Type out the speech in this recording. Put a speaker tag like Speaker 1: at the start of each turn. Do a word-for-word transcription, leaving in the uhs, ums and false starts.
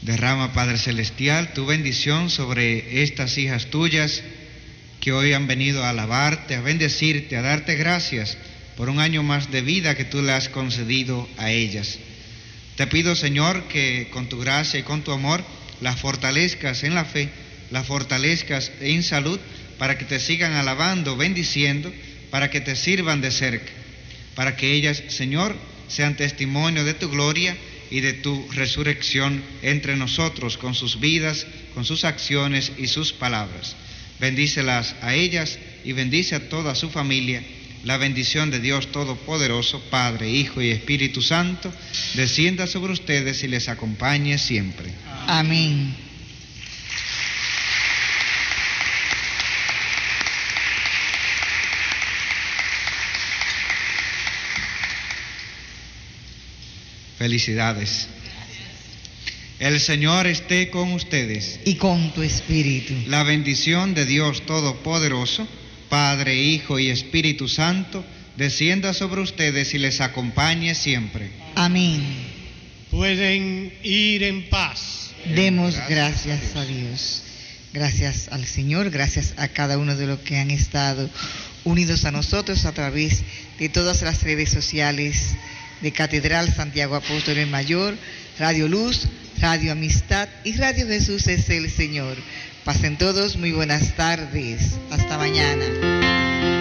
Speaker 1: Derrama, Padre Celestial, tu bendición sobre estas hijas tuyas que hoy han venido a alabarte, a bendecirte, a darte gracias por un año más de vida que tú le has concedido a ellas. Te pido, Señor, que con tu gracia y con tu amor las fortalezcas en la fe, las fortalezcas en salud, para que te sigan alabando, bendiciendo, para que te sirvan de cerca, para que ellas, Señor, sean testimonio de tu gloria y de tu resurrección entre nosotros, con sus vidas, con sus acciones y sus palabras. Bendícelas a ellas y bendice a toda su familia. La bendición de Dios Todopoderoso, Padre, Hijo y Espíritu Santo, descienda sobre ustedes y les acompañe siempre.
Speaker 2: Amén.
Speaker 1: Felicidades. El Señor esté con ustedes.
Speaker 2: Y con tu espíritu.
Speaker 1: La bendición de Dios Todopoderoso, Padre, Hijo y Espíritu Santo, descienda sobre ustedes y les acompañe siempre.
Speaker 2: Amén.
Speaker 3: Pueden ir en paz.
Speaker 2: Demos gracias a Dios. Gracias al Señor, gracias a cada uno de los que han estado unidos a nosotros a través de todas las redes sociales de Catedral Santiago Apóstol el Mayor, Radio Luz, Radio Amistad y Radio Jesús es el Señor. Pasen todos muy buenas tardes. Hasta mañana.